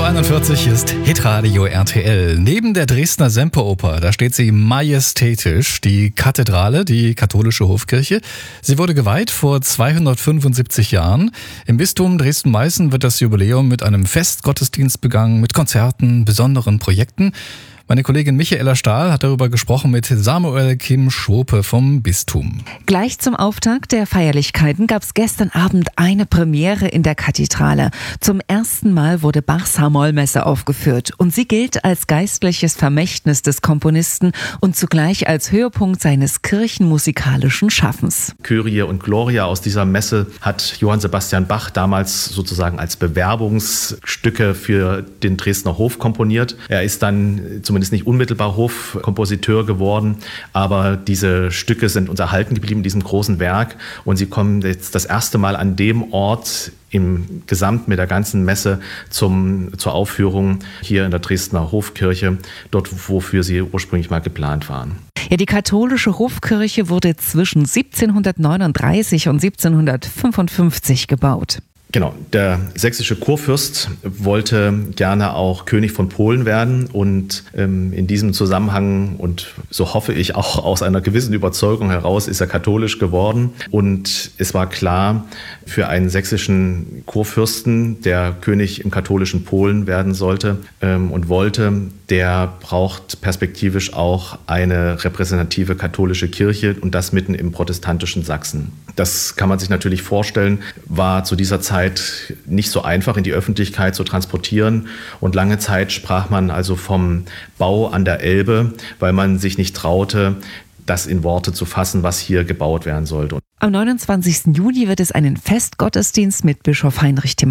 7.41 Uhr ist Hitradio RTL. Neben der Dresdner Semperoper, da steht sie majestätisch, die Kathedrale, die katholische Hofkirche. Sie wurde geweiht vor 275 Jahren. Im Bistum Dresden-Meißen wird das Jubiläum mit einem Festgottesdienst begangen, mit Konzerten, besonderen Projekten. Meine Kollegin Michaela Stahl hat darüber gesprochen mit Samuel Kim Schwope vom Bistum. Gleich zum Auftakt der Feierlichkeiten gab es gestern Abend eine Premiere in der Kathedrale. Zum ersten Mal wurde Bachs H-Moll-Messe aufgeführt und sie gilt als geistliches Vermächtnis des Komponisten und zugleich als Höhepunkt seines kirchenmusikalischen Schaffens. Kyrie und Gloria aus dieser Messe hat Johann Sebastian Bach damals sozusagen als Bewerbungsstücke für den Dresdner Hof komponiert. Er ist dann zumindest nicht unmittelbar Hofkompositeur geworden, aber diese Stücke sind uns erhalten geblieben in diesem großen Werk und sie kommen jetzt das erste Mal an dem Ort im Gesamt mit der ganzen Messe zur Aufführung hier in der Dresdner Hofkirche, dort wofür sie ursprünglich mal geplant waren. Ja, die katholische Hofkirche wurde zwischen 1739 und 1755 gebaut. Genau, der sächsische Kurfürst wollte gerne auch König von Polen werden und in diesem Zusammenhang und so hoffe ich auch aus einer gewissen Überzeugung heraus ist er katholisch geworden und es war klar für einen sächsischen Kurfürsten, der König im katholischen Polen werden sollte und wollte, der braucht perspektivisch auch eine repräsentative katholische Kirche und das mitten im protestantischen Sachsen. Das kann man sich natürlich vorstellen, war zu dieser Zeit nicht so einfach in die Öffentlichkeit zu transportieren und lange Zeit sprach man also vom Bau an der Elbe, weil man sich nicht traute, das in Worte zu fassen, was hier gebaut werden sollte. Am 29. Juni wird es einen Festgottesdienst mit Bischof Heinrich